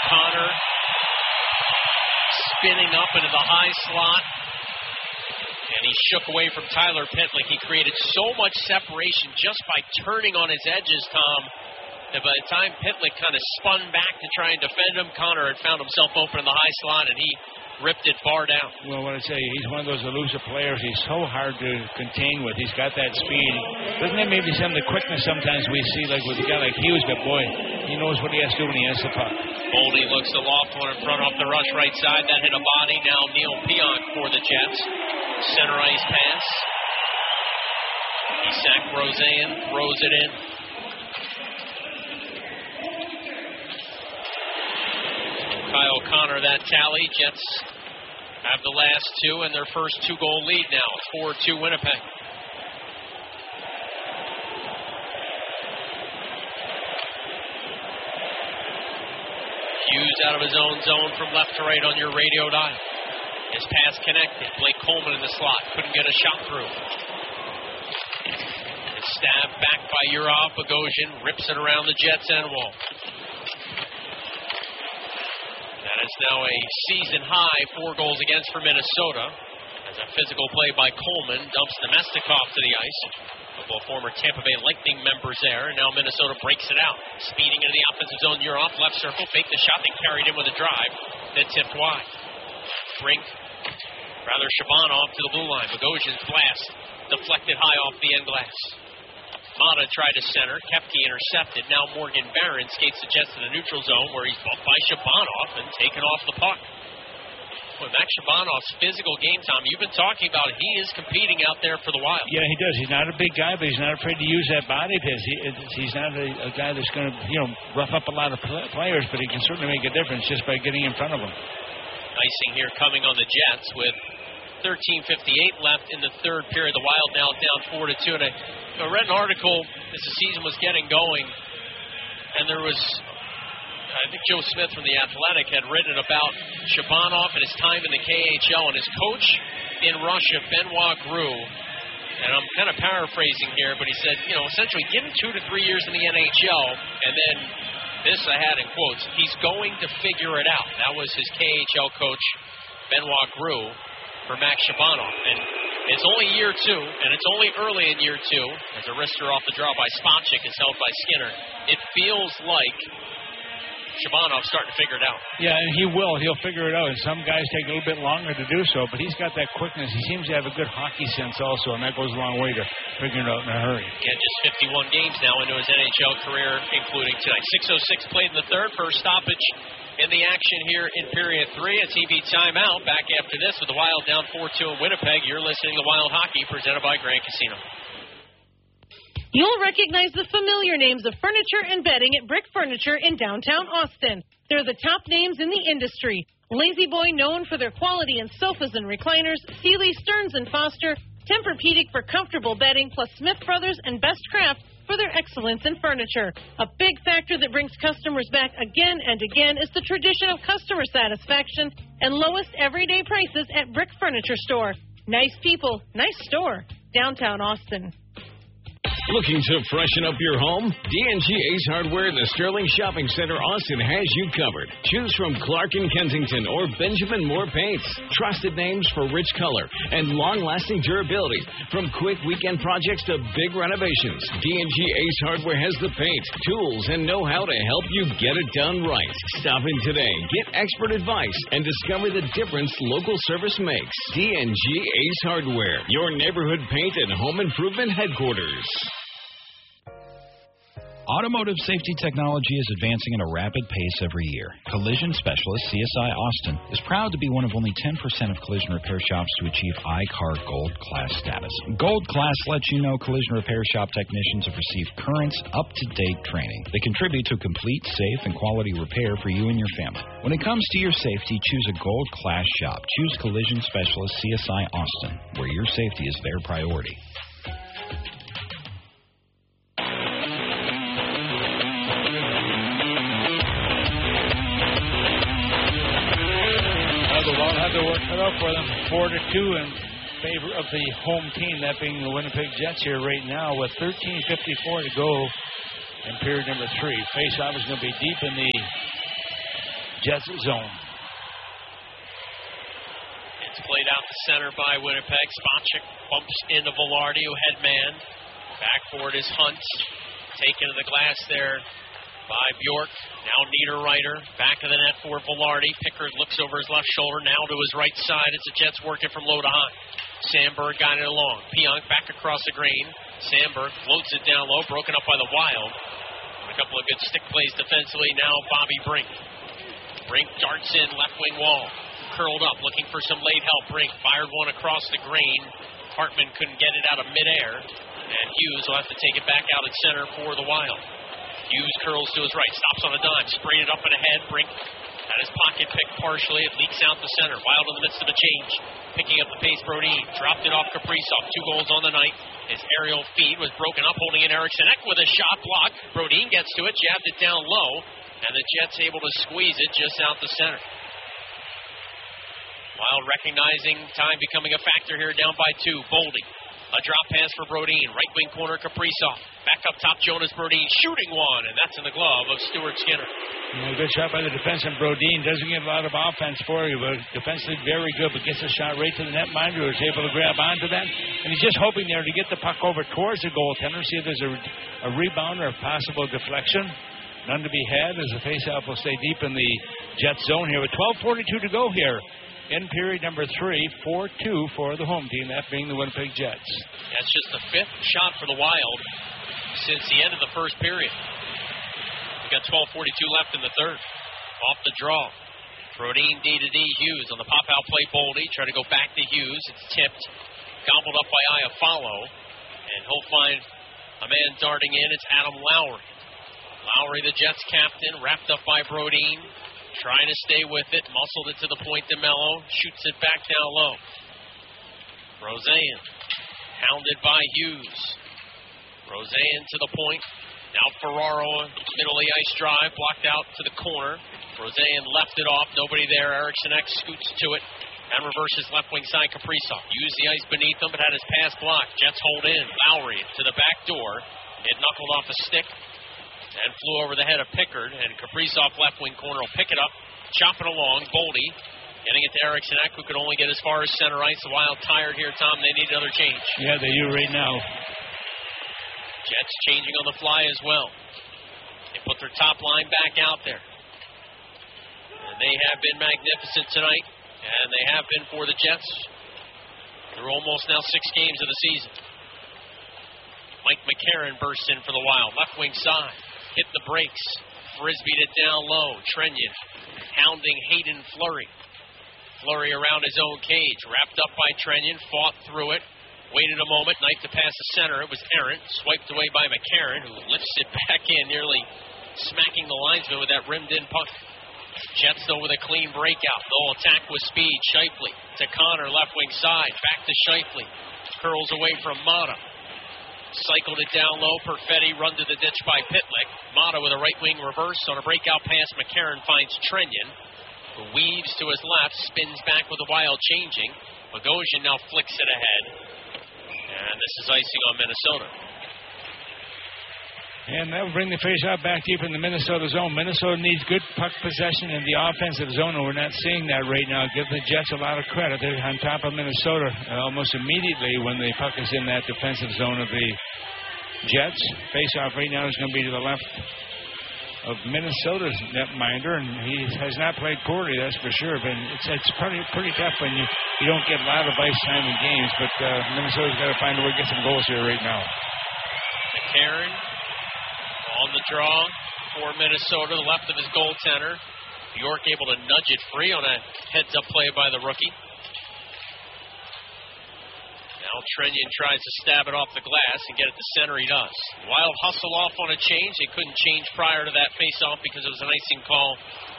Connor spinning up into the high slot. And he shook away from Tyler Pitlick. He created so much separation just by turning on his edges, Tom, that by the time Pitlick kind of spun back to try and defend him, Connor had found himself open in the high slot, and he ripped it far down. Well, what I say, he's one of those elusive players. He's so hard to contain with. He's got that speed. Doesn't that maybe some of the quickness sometimes we see, like with a guy like Hughes, but boy, he knows what he has to do when he has the puck. Boldy looks to Loeffler in front off the rush right side. That hit a body. Now Neil Pionk for the Jets. Center ice pass. Isak Rosen throws it in. Kyle Connor, that tally. Jets have the last two and their first two-goal lead now. 4-2 Winnipeg. Hughes out of his own zone from left to right on your radio dial. His pass connected. Blake Coleman in the slot. Couldn't get a shot through. It's stabbed back by Yurov. Bogosian rips it around the Jets end wall. That is now a season high 4 goals against for Minnesota. As a physical play by Coleman dumps Nemestikov to the ice. A couple of former Tampa Bay Lightning members there, and now Minnesota breaks it out. Speeding into the offensive zone, Yurov, left circle, faked the shot, then carried in with a drive, then tipped wide. Shabanov to the blue line. Bogosian's blast deflected high off the end glass. Mata tried to center. Koepke intercepted. Now Morgan Barron skates the Jets to the neutral zone where he's bumped by Shabanov and taken off the puck. Boy, Max Shabanov's physical game, Tom, you've been talking about he is competing out there for the Wild. Yeah, he does. He's not a big guy, but he's not afraid to use that body of his. He's not a guy that's going to, rough up a lot of players, but he can certainly make a difference just by getting in front of them. Icing here coming on the Jets with 13:58 left in the third period. The Wild now down 4-2. And I read an article as the season was getting going, and there was, I think Joe Smith from The Athletic had written about Shabanov and his time in the KHL, and his coach in Russia, Benoit Gru, and I'm kind of paraphrasing here, but he said, essentially give him 2 to 3 years in the NHL, and then this I had in quotes, he's going to figure it out. That was his KHL coach, Benoit Gru, for Max Shabanov. And it's only year 2, and it's only early in year 2, as a wrister off the draw by Spacek is held by Skinner. It feels like Shabanov's starting to figure it out. Yeah, and he will. He'll figure it out. And some guys take a little bit longer to do so, but he's got that quickness. He seems to have a good hockey sense also, and that goes a long way to figuring it out in a hurry. Yeah, just 51 games now into his NHL career, including tonight. 6:06 played in the third. First stoppage in the action here in period 3. A TV timeout. Back after this with the Wild down 4-2 in Winnipeg. You're listening to Wild Hockey, presented by Grand Casino. You'll recognize the familiar names of furniture and bedding at Brick Furniture in downtown Austin. They're the top names in the industry. Lazy Boy, known for their quality in sofas and recliners, Sealy, Stearns & Foster, Tempur-Pedic for comfortable bedding, plus Smith Brothers and Best Craft for their excellence in furniture. A big factor that brings customers back again and again is the tradition of customer satisfaction and lowest everyday prices at Brick Furniture Store. Nice people, nice store. Downtown Austin. Looking to freshen up your home? D&G Ace Hardware in the Sterling Shopping Center, Austin has you covered. Choose from Clark & Kensington or Benjamin Moore paints. Trusted names for rich color and long-lasting durability. From quick weekend projects to big renovations, D&G Ace Hardware has the paint, tools, and know-how to help you get it done right. Stop in today, get expert advice, and discover the difference local service makes. D&G Ace Hardware, your neighborhood paint and home improvement headquarters. Automotive safety technology is advancing at a rapid pace every year. Collision specialist CSI Austin is proud to be one of only 10% of collision repair shops to achieve I-CAR Gold Class status. Gold Class lets you know collision repair shop technicians have received current, up-to-date training. They contribute to complete, safe, and quality repair for you and your family. When it comes to your safety, choose a Gold Class shop. Choose Collision Specialist CSI Austin, where your safety is their priority. To work it up for them. 4-2 in favor of the home team, that being the Winnipeg Jets here right now with 13:54 to go in period number 3. Face-off is going to be deep in the Jets zone. It's played out the center by Winnipeg. Spacek bumps into Velarde, who head man. Back for it is Hunt. Taken to the glass there by Bjork. Now Niederreiter. Back of the net for Velarde. Pickard looks over his left shoulder. Now to his right side. It's the Jets working from low to high. Sandberg got it along. Pionk back across the green. Sandberg floats it down low. Broken up by the Wild. A couple of good stick plays defensively. Now Bobby Brink. Brink darts in left wing wall. Curled up, looking for some late help. Brink fired one across the green. Hartman couldn't get it out of midair. And Hughes will have to take it back out at center for the Wild. Hughes curls to his right, stops on a dime, sprayed it up and ahead. Brink had his pocket picked partially. It leaks out the center. Wild in the midst of a change. Picking up the pace, Brodin. Dropped it off Kaprizov. 2 goals on the night. His aerial feed was broken up, holding in Eriksson Ek with a shot block. Brodin gets to it, jabbed it down low, and the Jets able to squeeze it just out the center. Wild recognizing time becoming a factor here, down by 2. Boldy. A drop pass for Brodin. Right wing corner, Kaprizov. Back up top, Jonas Brodin shooting one, and that's in the glove of Stuart Skinner. Yeah, good shot by the defenseman. Brodin doesn't give a lot of offense for you, but defensively very good, but gets a shot right to the netminder, who is able to grab onto that. And he's just hoping there to get the puck over towards the goaltender, see if there's a rebound or a possible deflection. None to be had as the faceoff will stay deep in the Jets zone here with 12:42 to go here. In period number 3, 4-2 for the home team, that being the Winnipeg Jets. That's just the 5th shot for the Wild since the end of the first period. We've got 12:42 left in the third. Off the draw. Brodin D-to-D, Hughes on the pop-out play. Boldy try to go back to Hughes. It's tipped. Gobbled up by Iafallo. And he'll find a man darting in. It's Adam Lowry. Lowry, the Jets captain, wrapped up by Brodin. Trying to stay with it, muscled it to the point to Mello, shoots it back down low. Roseanne, hounded by Hughes. Roseanne to the point. Now Ferraro, middle of the ice drive, blocked out to the corner. Roseanne left it off, nobody there. Eriksson Ek scoots to it and reverses left wing side. Kaprizov used the ice beneath him, but had his pass blocked. Jets hold in. Lowry to the back door. It knuckled off a stick and flew over the head of Pickard, and Kaprizov left wing corner will pick it up, chop it along. Boldy getting it to Eriksson Ek, who could only get as far as center ice. The Wild tired here, Tom. They need another change. Yeah, they do right now. Jets changing on the fly as well. They put their top line back out there. And they have been magnificent tonight, and they have been for the Jets through almost now 6 games of the season. Mike McCarron bursts in for the Wild. Left wing side. Hit the brakes. Frisbeed it down low. Trenyon hounding Hayden Fleury. Fleury around his own cage. Wrapped up by Trenyon. Fought through it. Waited a moment. Knife to pass the center. It was errant. Swiped away by McCarron, who lifts it back in, nearly smacking the linesman with that rimmed-in puck. Jets, though, with a clean breakout. They'll attack with speed. Scheifele to Connor. Left wing side. Back to Scheifele. Curls away from Mata. Cycled it down low. Perfetti run to the ditch by Pitlick. Mata with a right wing reverse on a breakout pass. McCarron finds Trenyon, who weaves to his left, spins back with the Wild changing. Bogosian now flicks it ahead. And this is icing on Minnesota. And that will bring the faceoff back deep in the Minnesota zone. Minnesota needs good puck possession in the offensive zone, and we're not seeing that right now. Give the Jets a lot of credit. They're on top of Minnesota almost immediately when the puck is in that defensive zone of the Jets. Faceoff right now is going to be to the left of Minnesota's netminder, and he has not played poorly, that's for sure. But it's pretty tough when you don't get a lot of ice time in games. But Minnesota's got to find a way to get some goals here right now. McCarron on the draw for Minnesota, the left of his goaltender. York able to nudge it free on a heads-up play by the rookie. Now Trenyon tries to stab it off the glass and get it to center. He does. Wild hustle off on a change. They couldn't change prior to that face-off because it was an icing call.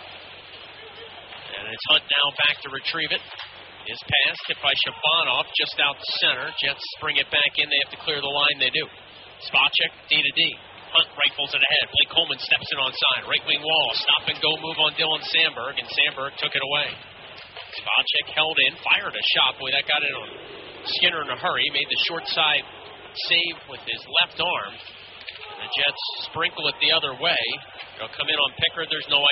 And it's Hunt now back to retrieve it. His pass hit by Shabanov just out the center. Jets bring it back in. They have to clear the line. They do. Spacek, D-to-D. Hunt rifles it ahead. Blake Coleman steps in onside. Right wing wall. Stop and go move on Dylan Sandberg, and Sandberg took it away. Spacek held in, fired a shot. Boy, that got in on Skinner in a hurry. Made the short side save with his left arm. The Jets sprinkle it the other way. They'll come in on Pickard. There's no